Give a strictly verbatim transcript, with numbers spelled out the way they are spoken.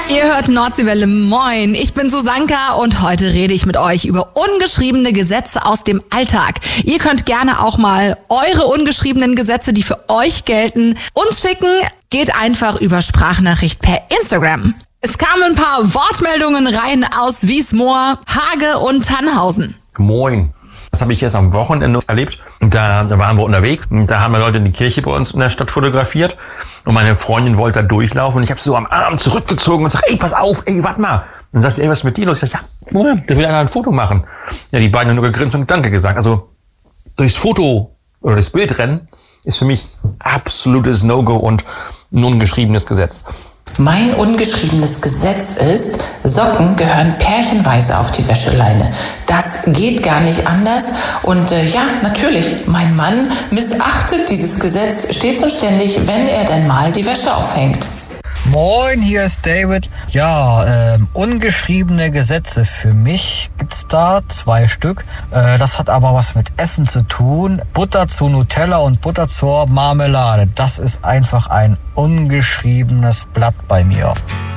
Ihr hört Nordseewelle, moin, ich bin Susanka und heute rede ich mit euch über ungeschriebene Gesetze aus dem Alltag. Ihr könnt gerne auch mal eure ungeschriebenen Gesetze, die für euch gelten, uns schicken. Geht einfach über Sprachnachricht per Instagram. Es kamen ein paar Wortmeldungen rein aus Wiesmoor, Hage und Tannhausen. Moin. Das habe ich erst am Wochenende erlebt. Da, da waren wir unterwegs. Und da haben wir Leute in die Kirche bei uns in der Stadt fotografiert. Und meine Freundin wollte da durchlaufen. Und ich habe sie so am Arm zurückgezogen und gesagt, ey, pass auf, ey, warte mal. Und sagt sie, ey, was ist mit dir los? Ich sage, ja, der will einer ein Foto machen. Ja, die beiden haben nur gegrinst und Danke gesagt. Also durchs Foto oder das Bildrennen ist für mich absolutes No-Go und ein ungeschriebenes Gesetz. Mein ungeschriebenes Gesetz ist, Socken gehören pärchenweise auf die Wäscheleine. Das geht gar nicht anders. Und äh, ja, natürlich, mein Mann missachtet dieses Gesetz stets und ständig, wenn er denn mal die Wäsche aufhängt. Moin, hier ist David. Ja, ähm, ungeschriebene Gesetze. Für mich gibt's da zwei Stück. Äh, das hat aber was mit Essen zu tun. Butter zu Nutella und Butter zur Marmelade. Das ist einfach ein ungeschriebenes Blatt bei mir.